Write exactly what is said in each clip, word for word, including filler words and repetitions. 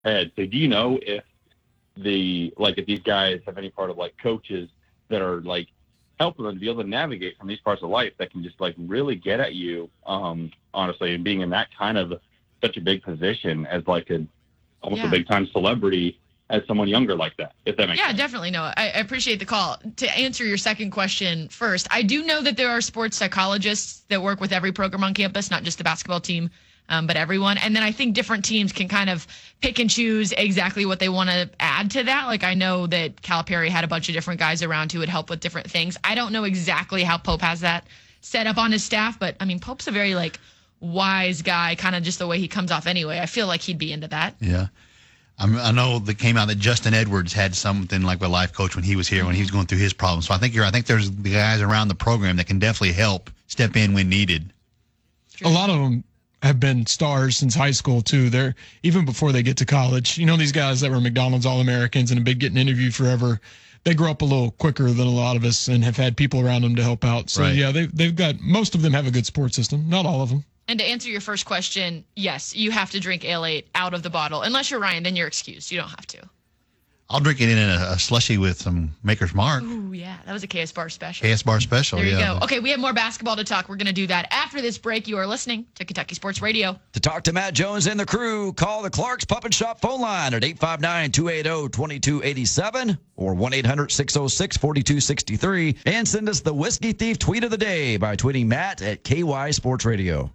head. So do you know if the, like, if these guys have any part of, like, coaches that are, like, helping them to be able to navigate from these parts of life that can just, like, really get at you, um, honestly, and being in that kind of such a big position as, like, a almost yeah. a big-time celebrity as someone younger like that, if that makes yeah, sense. Yeah, definitely. No, I, I appreciate the call. To answer your second question first, I do know that there are sports psychologists that work with every program on campus, not just the basketball team, um, but everyone. And then I think different teams can kind of pick and choose exactly what they want to add to that. Like, I know that Calipari had a bunch of different guys around who would help with different things. I don't know exactly how Pope has that set up on his staff, but, I mean, Pope's a very, like, wise guy, kind of just the way he comes off anyway. I feel like he'd be into that. Yeah. I'm, I know that came out that Justin Edwards had something like a life coach when he was here, when he was going through his problems. So I think you're. I think there's the guys around the program that can definitely help step in when needed. A lot of them have been stars since high school too. They're even before they get to college. You know, these guys that were McDonald's All-Americans and have been getting interviewed forever. They grew up a little quicker than a lot of us and have had people around them to help out. So right. yeah, they they've got most of them have a good support system. Not all of them. And to answer your first question, yes, you have to drink Ale eight out of the bottle. Unless you're Ryan, then you're excused. You don't have to. I'll drink it in a, a slushie with some Maker's Mark. Ooh, yeah. That was a K S Bar special. K S Bar special, there you yeah. go. Okay, we have more basketball to talk. We're going to do that after this break. You are listening to Kentucky Sports Radio. To talk to Matt Jones and the crew, call the Clark's Pup and Shop phone line at eight five nine, two eight zero, two two eight seven or one eight hundred, six oh six, four two six three. And send us the Whiskey Thief tweet of the day by tweeting Matt at K Y Sports Radio.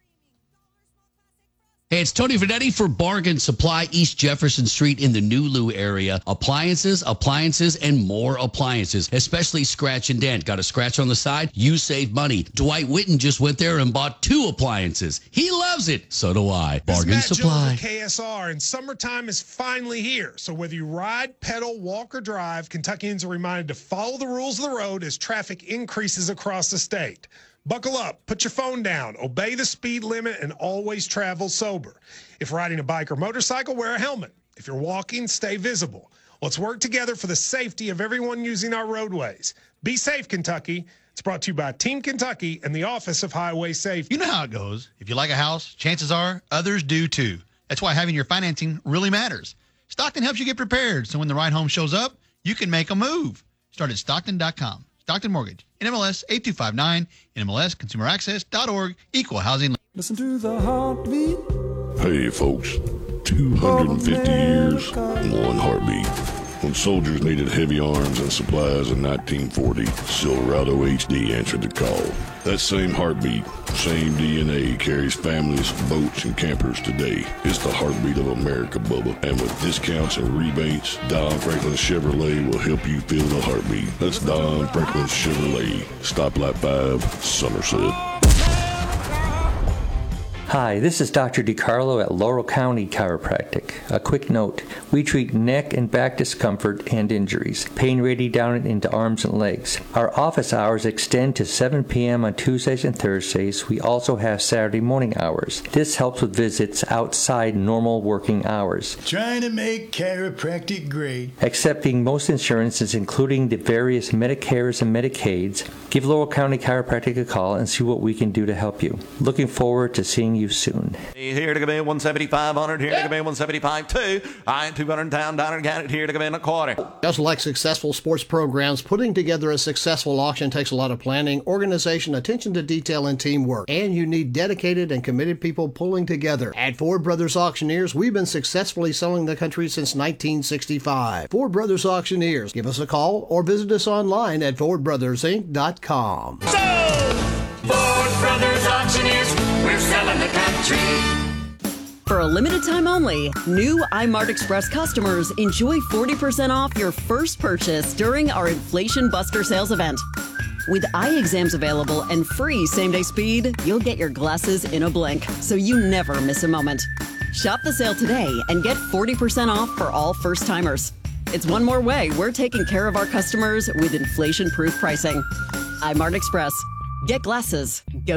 Hey, it's Tony Finetti for Bargain Supply, East Jefferson Street in the Nulu area. Appliances, appliances, and more appliances, especially scratch and dent. Got a scratch on the side? You save money. Dwight Witten just went there and bought two appliances. He loves it. So do I. Bargain this is Matt Supply. Jones with K S R, and summertime is finally here. So whether you ride, pedal, walk, or drive, Kentuckians are reminded to follow the rules of the road as traffic increases across the state. Buckle up, put your phone down, obey the speed limit, and always travel sober. If riding a bike or motorcycle, wear a helmet. If you're walking, stay visible. Let's work together for the safety of everyone using our roadways. Be safe, Kentucky. It's brought to you by Team Kentucky and the Office of Highway Safety. You know how it goes. If you like a house, chances are others do too. That's why having your financing really matters. Stockton helps you get prepared, so when the right home shows up, you can make a move. Start at Stockton dot com. Stockton Mortgage, N M L S eight two five nine, N M L S consumer access dot org, equal housing. Listen to the heartbeat. Hey, folks, two hundred fifty years, one heartbeat. When soldiers needed heavy arms and supplies in nineteen forty, Silverado H D answered the call. That same heartbeat, same D N A carries families, boats, and campers today. It's the heartbeat of America, Bubba. And with discounts and rebates, Don Franklin Chevrolet will help you feel the heartbeat. That's Don Franklin Chevrolet. Stoplight five, Somerset. Hi, this is Doctor DiCarlo at Laurel County Chiropractic. A quick note, we treat neck and back discomfort and injuries, pain radiating down into arms and legs. Our office hours extend to seven p.m. on Tuesdays and Thursdays. We also have Saturday morning hours. This helps with visits outside normal working hours. Trying to make chiropractic great. Accepting most insurances, including the various Medicares and Medicaids. Give Laurel County Chiropractic a call and see what we can do to help you. Looking forward to seeing you soon. Here to come in one seventy-five hundred, here to come in one seventy-five two. I am two hundred down, down and count it, here to come in a quarter. Just like successful sports programs, putting together a successful auction takes a lot of planning, organization, attention to detail, and teamwork. And you need dedicated and committed people pulling together. At Ford Brothers Auctioneers, we've been successfully selling the country since nineteen sixty-five. Ford Brothers Auctioneers. Give us a call or visit us online at ford brothers inc dot com. So, Ford Brothers Auctioneers, we're selling the country. For a limited time only, new iMart Express customers enjoy forty percent off your first purchase during our Inflation Buster sales event. With eye exams available and free same-day speed, you'll get your glasses in a blink, so you never miss a moment. Shop the sale today and get forty percent off for all first-timers. It's one more way we're taking care of our customers with inflation-proof pricing. iMart Express. Get glasses.